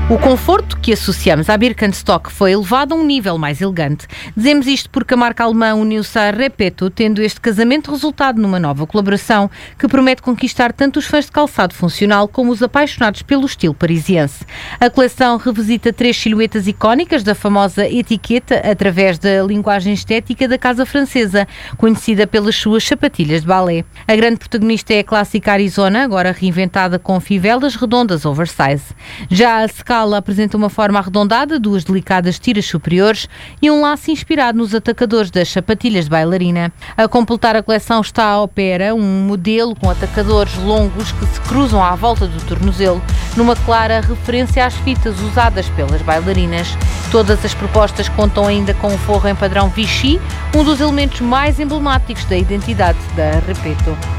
O conforto que associamos à Birkenstock foi elevado a um nível mais elegante. Dizemos isto porque a marca alemã uniu-se à Repetto, tendo este casamento resultado numa nova colaboração que promete conquistar tanto os fãs de calçado funcional como os apaixonados pelo estilo parisiense. A coleção revisita 3 silhuetas icónicas da famosa etiqueta através da linguagem estética da casa francesa, conhecida pelas suas sapatilhas de balé. A grande protagonista é a clássica Arizona, agora reinventada com fivelas redondas oversize. Já a Scala apresenta uma forma arredondada, 2 delicadas tiras superiores e um laço inspirado nos atacadores das sapatilhas de bailarina. A completar a coleção está a Opera, um modelo com atacadores longos que se cruzam à volta do tornozelo, numa clara referência às fitas usadas pelas bailarinas. Todas as propostas contam ainda com um forro em padrão Vichy, um dos elementos mais emblemáticos da identidade da Repetto.